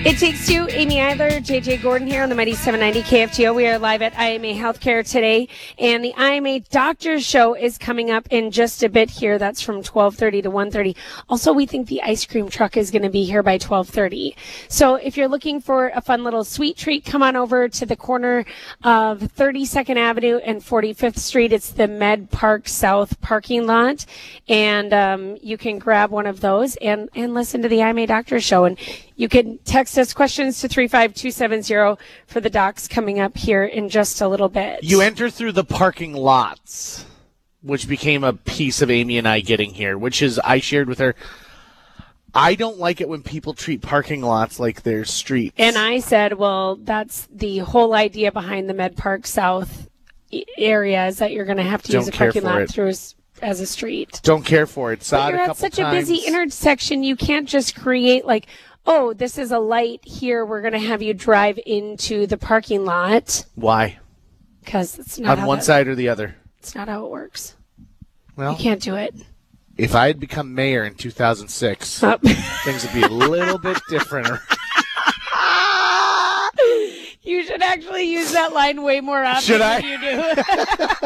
It Takes Two, Amy Eidler, JJ Gordon here on the Mighty 790 KFGO. We are live at IMA Healthcare today, and the IMA Doctors Show is coming up in just a bit here. That's from 12:30 to 1:30. Also, we think the ice cream truck is going to be here by 12:30. So if you're looking for a fun little sweet treat, come on over to the corner of 32nd Avenue and 45th Street. It's the Med Park South parking lot, and you can grab one of those and listen to the IMA Doctors Show. And you can text us questions to 35270 for the docs coming up here in just a little bit. You enter through the parking lots, which became a piece of Amy and I getting here, which is I shared with her. I don't like it when people treat parking lots like they're streets. And I said, well, that's the whole idea behind the Med Park South area is that you're going to have to use a parking lot through as a street. Don't care for it. But you're at such a busy intersection, you can't just create like, oh, this is a light here. We're going to have you drive into the parking lot. Why? Because it's not on one side or the other. It's not how it works. Well, you can't do it. If I had become mayor in 2006, things would be a little bit different. You should actually use that line way more often than you do.